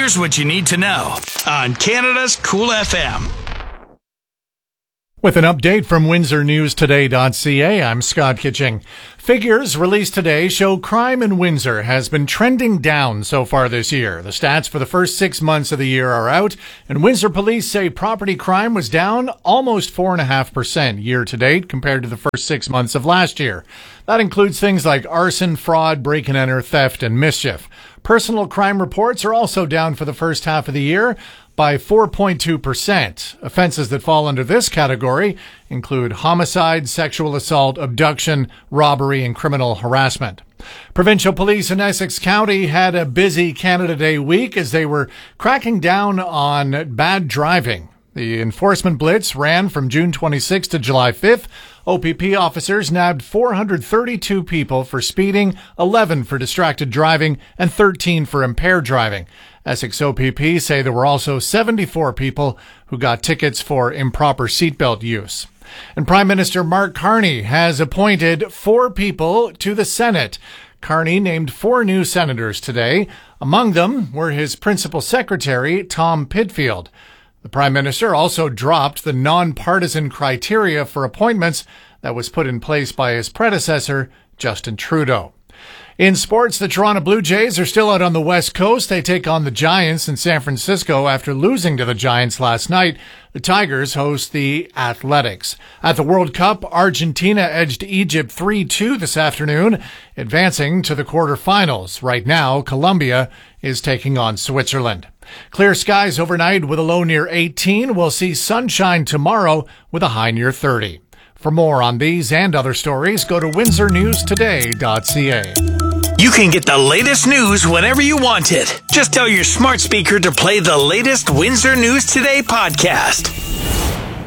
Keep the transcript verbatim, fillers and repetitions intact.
Here's what you need to know on Canada's Cool F M. With an update from Windsor News Today dot C A, I'm Scott Kitching. Figures released today show crime in Windsor has been trending down so far this year. The stats for the first six months of the year are out, and Windsor police say property crime was down almost four point five percent year to date compared to the first six months of last year. That includes things like arson, fraud, break-and-enter, theft, and mischief. Personal crime reports are also down for the first half of the year by four point two percent. Offenses that fall under this category include homicide, sexual assault, abduction, robbery, and criminal harassment. Provincial police in Essex County had a busy Canada Day week as they were cracking down on bad driving. The enforcement blitz ran from June twenty-sixth to July fifth. O P P officers nabbed four hundred thirty-two people for speeding, eleven for distracted driving, and thirteen for impaired driving. Essex O P P say there were also seventy-four people who got tickets for improper seatbelt use. And Prime Minister Mark Carney has appointed four people to the Senate. Carney named four new senators today. Among them were his principal secretary, Tom Pitfield. The Prime Minister also dropped the nonpartisan criteria for appointments that was put in place by his predecessor, Justin Trudeau. In sports, the Toronto Blue Jays are still out on the West Coast. They take on the Giants in San Francisco after losing to the Giants last night. The Tigers host the Athletics. At the World Cup, Argentina edged Egypt three two this afternoon, advancing to the quarterfinals. Right now, Colombia is taking on Switzerland. Clear skies overnight with a low near eighteen. We'll see sunshine tomorrow with a high near thirty. For more on these and other stories, go to Windsor News Today dot C A. You can get the latest news whenever you want it. Just tell your smart speaker to play the latest Windsor News Today podcast.